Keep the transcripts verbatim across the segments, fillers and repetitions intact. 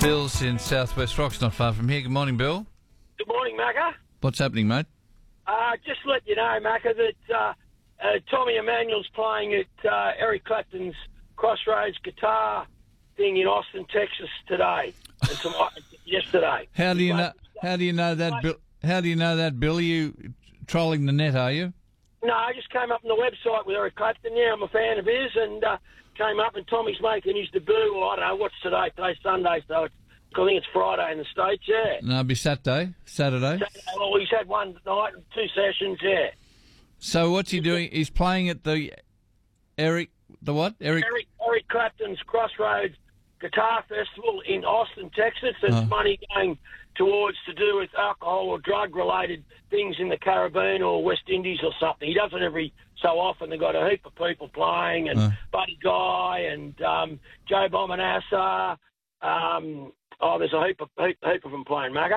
Bill's in Southwest Rocks, not far from here. Good morning, Bill. Good morning, Macca. What's happening, mate? Uh, just to let you know, Macca, that uh, uh, Tommy Emmanuel's playing at uh, Eric Clapton's Crossroads guitar thing in Austin, Texas today. And tomorrow, yesterday. How do you know? How do you know that, Bill? How do you know that, Bill? Are you trolling the net? Are you? No, I just came up on the website with Eric Clapton. Yeah, I'm a fan of his, and uh, came up, and Tommy's making his debut. Well, I don't know what's today. Today's Sunday, so it's, I think it's Friday in the States. Yeah. No, it'll be Saturday. Saturday. Saturday. Well, he's had one night, and two sessions. Yeah. So what's he doing? He's playing at the Eric. The what? Eric. Eric, Eric Clapton's Crossroads Guitar Festival in Austin, Texas. There's Oh. money going towards to do with alcohol or drug-related things in the Caribbean or West Indies or something. He does it every so often. They've got a heap of people playing, and Oh. Buddy Guy and um, Joe Bomanassa. Um, oh, there's a heap of, heap, heap of them playing, Macca.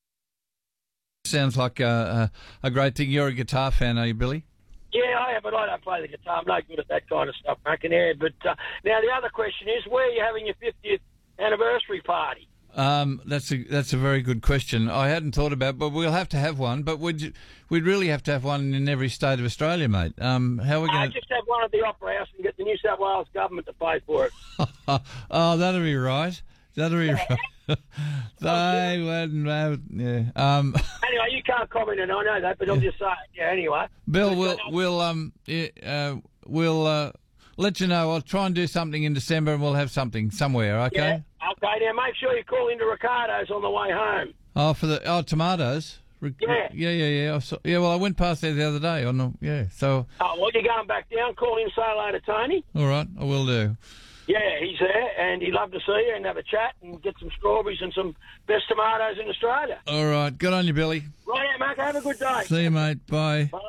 Sounds like a, a, a great thing. You're a guitar fan, are you, Billy? Yeah, I am, but I don't play the guitar. I'm no good at that kind of stuff, Macca. Yeah, but uh, now the other question is, where are you having your fiftieth anniversary party? Um, that's a that's a very good question. I hadn't thought about, but we'll have to have one. But we'd we'd really have to have one in every state of Australia, mate. Um, how are we I going? just have one at the Opera House and get the New South Wales government to pay for it. Oh, that'll be right. That'll be right. They wouldn't have, yeah. Um, Anyway, you can't comment, and I know that, but I'm just saying. Yeah. Anyway, Bill, we'll we'll um yeah, uh, we'll uh, let you know. I'll try and do something in December, and we'll have something somewhere. Okay. Yeah. Okay. Now make sure you call into Ricardo's on the way home. Oh, for the oh tomatoes. Re- Yeah. Yeah, yeah, yeah. I saw, yeah. Well, I went past there the other day. On the, yeah. So Oh, well, you're going back down. Call him, say hello to Tony. all right, I will do. Yeah, he's there, and he'd love to see you and have a chat and get some strawberries and some best tomatoes in Australia. All right. Good on you, Billy. Right, Mark. Have a good day. See you, mate. Bye. Bye.